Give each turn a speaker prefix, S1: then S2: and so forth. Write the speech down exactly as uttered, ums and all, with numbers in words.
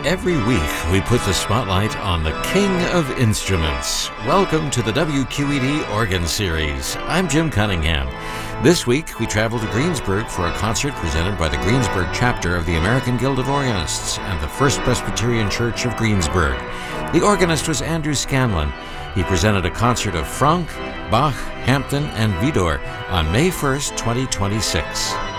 S1: Every week, we put the spotlight on the King of Instruments. Welcome to the W Q E D Organ Series. I'm Jim Cunningham. This week, we travel to Greensburg for a concert presented by the Greensburg chapter of the American Guild of Organists and the First Presbyterian Church of Greensburg. The organist was Andrew Scanlon. He presented a concert of Franck, Bach, Hampton, and Widor on May first, twenty twenty-six.